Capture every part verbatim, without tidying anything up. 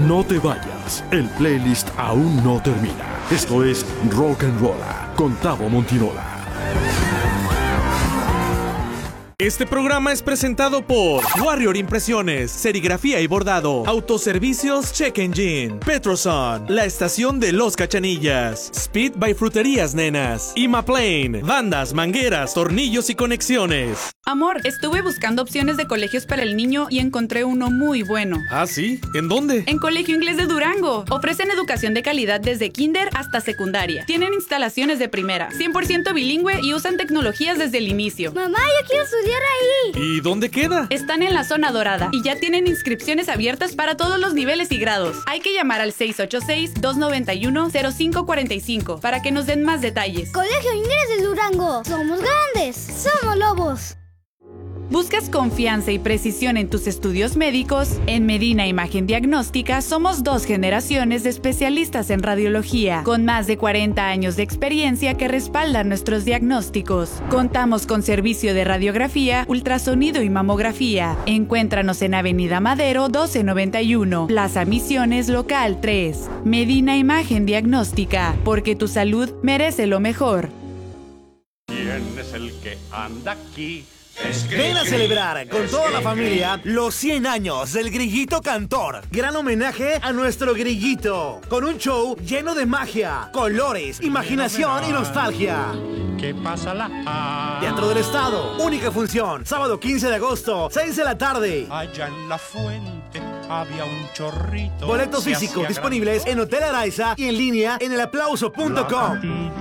No te vayas, el playlist aún no termina. Esto es Rock and Rolla con Tavo Montinola. Este programa es presentado por Warrior Impresiones, Serigrafía y Bordado, Autoservicios Check Engine, Petroson, La Estación de los Cachanillas, Speed by Fruterías Nenas, Imaplane, bandas, mangueras, tornillos y conexiones. Amor, estuve buscando opciones de colegios para el niño y encontré uno muy bueno. ¿Ah, sí? ¿En dónde? En Colegio Inglés de Durango. Ofrecen educación de calidad desde kinder hasta secundaria. Tienen instalaciones de primera, cien por ciento bilingüe y usan tecnologías desde el inicio. Mamá, yo quiero estudiar ahí. ¿Y dónde queda? Están en la zona dorada y ya tienen inscripciones abiertas para todos los niveles y grados. Hay que llamar al seis ocho seis, dos nueve uno, cero cinco cuatro cinco para que nos den más detalles. Colegio Inglés de Durango. Somos grandes. Somos lobos. ¿Buscas confianza y precisión en tus estudios médicos? En Medina Imagen Diagnóstica somos dos generaciones de especialistas en radiología, con más de cuarenta años de experiencia que respaldan nuestros diagnósticos. Contamos con servicio de radiografía, ultrasonido y mamografía. Encuéntranos en Avenida Madero doce noventa y uno, Plaza Misiones Local tres. Medina Imagen Diagnóstica, porque tu salud merece lo mejor. ¿Quién es el que anda aquí? Ven a celebrar con toda la familia los cien años del Grillito Cantor. Gran homenaje a nuestro grillito, con un show lleno de magia, colores, imaginación y nostalgia. ¿Qué pasa la? Teatro del Estado, única función, sábado quince de agosto, seis de la tarde. Allá en la fuente había un chorrito. Boletos físicos disponibles en Hotel Araiza y en línea en el aplauso punto com.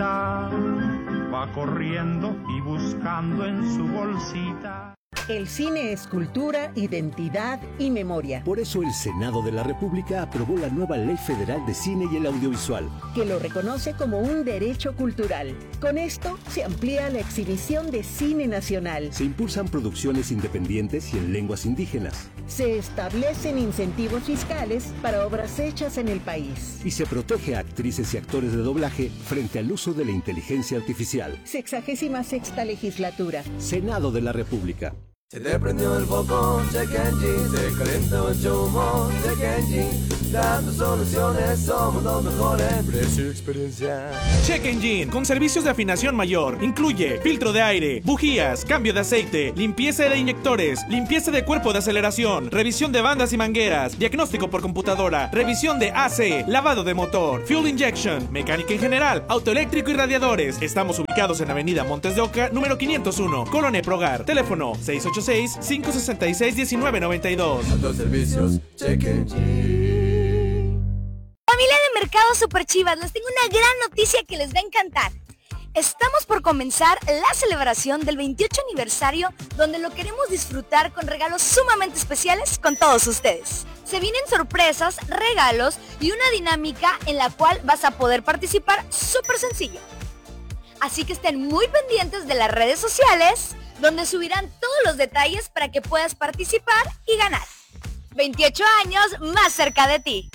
Va corriendo y buscando en su bolsita. El cine es cultura, identidad y memoria. Por eso el Senado de la República aprobó la nueva Ley Federal de Cine y el Audiovisual, que lo reconoce como un derecho cultural. Con esto se amplía la exhibición de cine nacional. Se impulsan producciones independientes y en lenguas indígenas. Se establecen incentivos fiscales para obras hechas en el país. Y se protege a actrices y actores de doblaje frente al uso de la inteligencia artificial. Sexagésima sexta legislatura. Senado de la República. Se te prendió el foco, Check Engine. Se calentó el humo, Check Engine. Dando soluciones, somos los mejores. Precio y experiencia. Check Engine, con servicios de afinación mayor. Incluye filtro de aire, bujías, cambio de aceite, limpieza de inyectores, limpieza de cuerpo de aceleración, revisión de bandas y mangueras, diagnóstico por computadora, revisión de A C, lavado de motor, fuel injection, mecánica en general, autoeléctrico y radiadores. Estamos ubicados en Avenida Montes de Oca, número quinientos uno, Colonia Progar. Teléfono seis ocho seis, cinco seis seis, uno nueve nueve dos. Autoservicios Check Engine. Familia de Mercado Super Chivas, les tengo una gran noticia que les va a encantar. Estamos por comenzar la celebración del veintiocho aniversario, donde lo queremos disfrutar con regalos sumamente especiales con todos ustedes. Se vienen sorpresas, regalos y una dinámica en la cual vas a poder participar súper sencillo. Así que estén muy pendientes de las redes sociales, donde subirán todos los detalles para que puedas participar y ganar. veintiocho años más cerca de ti.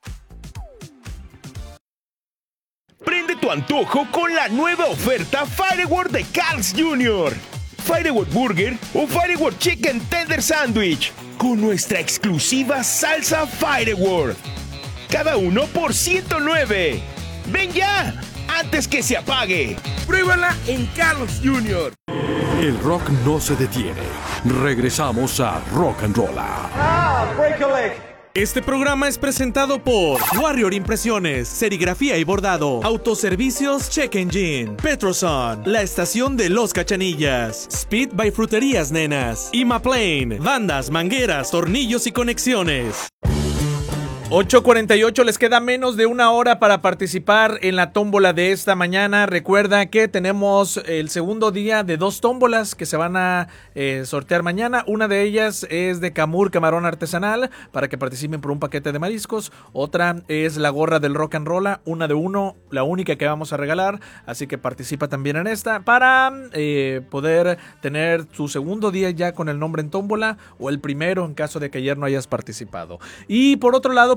Prende tu antojo con la nueva oferta Firework de Carl's junior Firework Burger o Firework Chicken Tender Sandwich con nuestra exclusiva salsa Firework. Cada uno por ciento nueve. ¡Ven ya! ¡Antes que se apague! ¡Pruébala en Carl's junior! El rock no se detiene. Regresamos a Rock and Rolla. Ah, break a leg. Este programa es presentado por Warrior Impresiones, Serigrafía y Bordado, Autoservicios Check Engine, Petroson, La Estación de los Cachanillas, Speed by Fruterías Nenas, Imaplane, bandas, mangueras, tornillos y conexiones. ocho cuarenta y ocho, les queda menos de una hora para participar en la tómbola de esta mañana. Recuerda que tenemos el segundo día de dos tómbolas que se van a eh, sortear mañana. Una de ellas es de Camur Camarón Artesanal para que participen por un paquete de mariscos. Otra es la gorra del Rock and Rolla, una de uno, la única que vamos a regalar. Así que participa también en esta para eh, poder tener tu segundo día ya con el nombre en tómbola o el primero en caso de que ayer no hayas participado. Y por otro lado,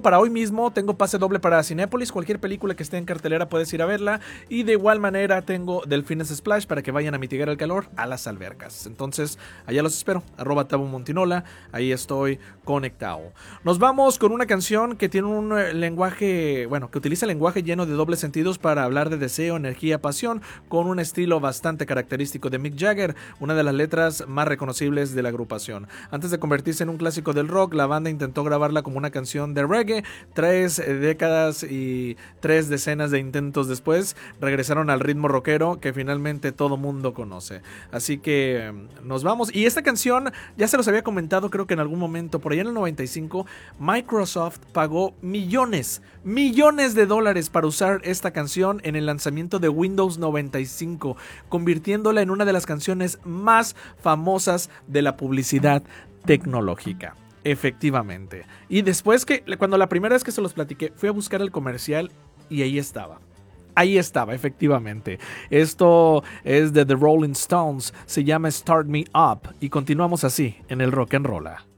boleto para hoy mismo, tengo pase doble para Cinépolis, cualquier película que esté en cartelera puedes ir a verla, y de igual manera tengo Delfines Splash para que vayan a mitigar el calor a las albercas. Entonces, allá los espero, arroba Tabo Montinola, ahí estoy conectado. Nos vamos con una canción que tiene un lenguaje, bueno, que utiliza lenguaje lleno de dobles sentidos para hablar de deseo, energía, pasión, con un estilo bastante característico de Mick Jagger, una de las letras más reconocibles de la agrupación. Antes de convertirse en un clásico del rock, la banda intentó grabarla como una canción de reggae. Tres décadas y tres decenas de intentos después, regresaron al ritmo rockero que finalmente todo mundo conoce. Así que nos vamos. Y esta canción, ya se los había comentado creo que en algún momento, por allá en el noventa y cinco, Microsoft pagó millones, millones de dólares para usar esta canción en el lanzamiento de Windows noventa y cinco, convirtiéndola en una de las canciones más famosas de la publicidad tecnológica. Efectivamente. Y después que, cuando la primera vez que se los platiqué, fui a buscar el comercial y ahí estaba. Ahí estaba, efectivamente. Esto es de The Rolling Stones, se llama Start Me Up y continuamos así en el Rock and Rolla.